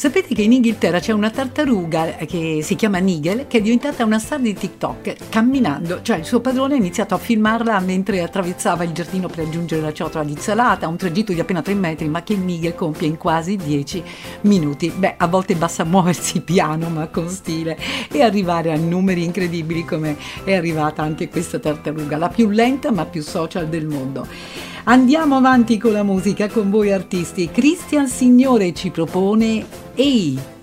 Sapete che in Inghilterra c'è una tartaruga che si chiama Nigel, che è diventata una star di TikTok camminando, cioè il suo padrone ha iniziato a filmarla mentre attraversava il giardino per raggiungere la ciotola di insalata, un tragitto di appena 3 metri, ma che Nigel compie in quasi 10 minuti. Beh, a volte basta muoversi piano ma con stile e arrivare a numeri incredibili come è arrivata anche questa tartaruga, la più lenta ma più social del mondo. Andiamo avanti con la musica, con voi artisti. Christian Signore ci propone Ehi!